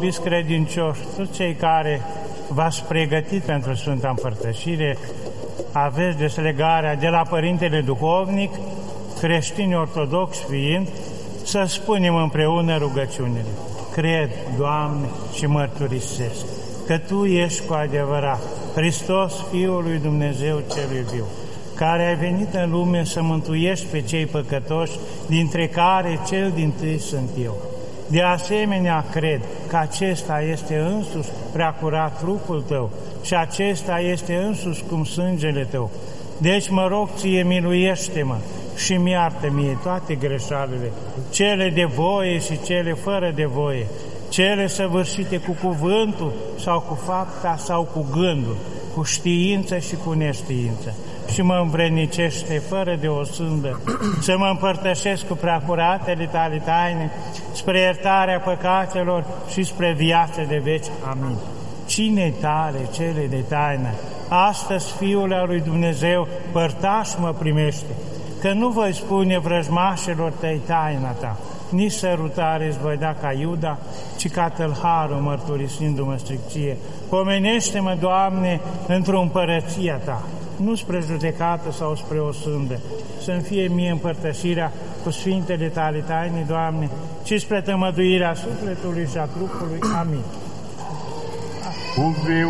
iubiți credincioși, toți cei care v-ați pregătit pentru Sfânta Împărtășire, aveți deslegarea de la Părintele Duhovnic, creștini ortodoxi fiind, să spunem împreună rugăciunile. Cred, Doamne, și mărturisesc că Tu ești cu adevărat Hristos, Fiul lui Dumnezeu celui viu, care ai venit în lume să mântuiești pe cei păcătoși, dintre care cel dintâi sunt eu. De asemenea, cred că acesta este însuși preacurat trupul Tău și acesta este însuși cum sângele Tău. Deci mă rog Ție, miluiește-mă și mi-iartă mie toate greșalele, cele de voie și cele fără de voie, cele săvârșite cu cuvântul sau cu fapta sau cu gândul, cu știință și cu neștiință. Și mă învrednicește fără de o sândă să mă împărtășesc cu preacuratele Tale taine spre iertarea păcatelor și spre viață de veci. Amin. Cine Tale cele de taină, astăzi, Fiul al lui Dumnezeu, părtaș mă primește, că nu voi spune vrăjmașilor Tăi taina Ta, nici sărutare îți voi da ca Iuda, ci ca tâlharul mărturisindu-mă stricție. Pomenește-mă, Doamne, într-o împărăția Ta, nu spre judecată sau spre o sândă, să-mi fie mie împărtășirea cu Sfintele Tale taine, Doamne, ci spre tămăduirea sufletului și a trupului. Amin.